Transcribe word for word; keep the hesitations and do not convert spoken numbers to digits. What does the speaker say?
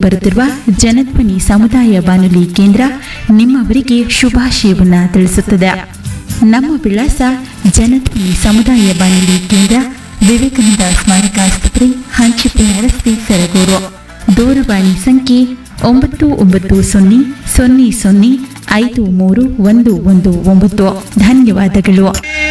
ಬರುತ್ತಿರುವ ಜನಧ್ವನಿ ಸಮುದಾಯ ಬಾನುಲಿ ಕೇಂದ್ರ ನಿಮ್ಮವರಿಗೆ ಶುಭಾಶಯವನ್ನ ತಿಳಿಸುತ್ತದೆ. ನಮ್ಮ ವಿಳಾಸ ಜನಧ್ವನಿ ಸಮುದಾಯ ಬಾನುಲಿ ಕೇಂದ್ರ, ವಿವೇಕಾನಂದ ಸ್ಮಾರಕ ಆಸ್ಪತ್ರೆ, ಹಂಚಿಪುರ ರಸ್ತೆ, ಸರಗೂರು. ದೂರವಾಣಿ ಸಂಖ್ಯೆ ಒಂಬತ್ತು ಒಂಬತ್ತು ಸೊನ್ನೆ ಸೊನ್ನೆ ಸೊನ್ನೆ ಐದು ಮೂರು ಒಂದು ಒಂದು ಒಂಬತ್ತು. ಧನ್ಯವಾದಗಳು.